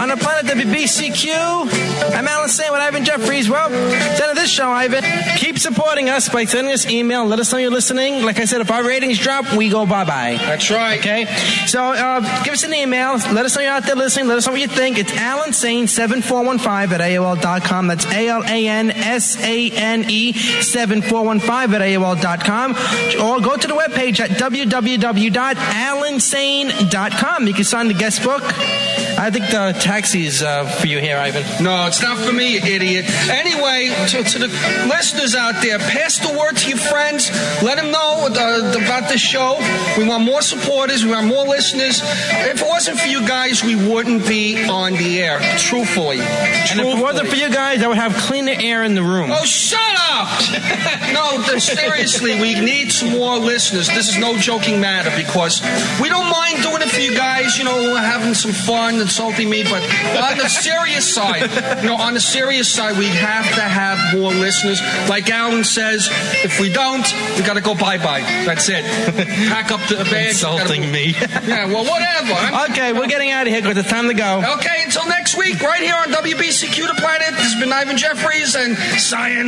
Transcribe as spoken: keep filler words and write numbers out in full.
on the planet W B C Q. I'm Alan Sane with Ivan Jeffries. Well, it's the end of this show, Ivan. Keep supporting us by sending us email. Let us know you're listening. Like I said, if our ratings drop, we go bye-bye. That's right. Okay? So uh, give us an email. Let us know you're out there listening. Let us know what you think. It's Alan Sane seven four one five at A O L dot com. That's A L A N S A N E seven four one five at A O L dot com. Or go to the webpage at w w w dot alan sane dot com. You can sign the guest book. I think the taxi's uh, for you here, Ivan. No, it's not for me, you idiot. Anyway, to, to the listeners out there, pass the word to your friends. Let them know uh, about this show. We want more supporters. We want more listeners. If it wasn't for you guys, we wouldn't be on the air. Truthfully. Truthfully. And if it wasn't for you guys, I would have cleaner air in the room. Oh, shut up! No, th- seriously, we need some more listeners. This is no joking matter because we don't mind doing it for you guys, you know, having some fun, insulting me, but on the serious side, you know, on the serious side, we have to have more listeners. Like Alan says, if we don't, we got to go bye-bye. That's it. Pack up the bag. Insulting gotta, me. Yeah, well, whatever. I'm, okay, we're getting out of here because it's time to go. Okay, until next week, right here on W B C Q The Planet. This has been Ivan Jeffries and Sayonara.